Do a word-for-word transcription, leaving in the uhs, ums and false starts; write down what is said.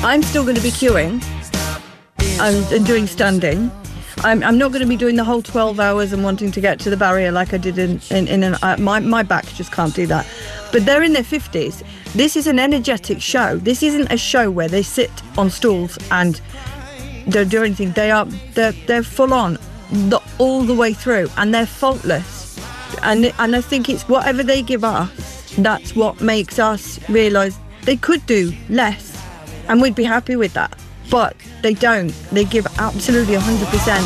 I'm still going to be queuing and, and doing standing. I'm, I'm not going to be doing the whole twelve hours and wanting to get to the barrier like I did in, in, in an, uh, my, my back just can't do that. But they're in their fifties. This is an energetic show. This isn't a show where they sit on stools and don't do anything. They are, they're, they're full on the, all the way through, and they're faultless. And, and I think it's whatever they give us, that's what makes us realise they could do less, and we'd be happy with that. But they don't. They give absolutely one hundred percent.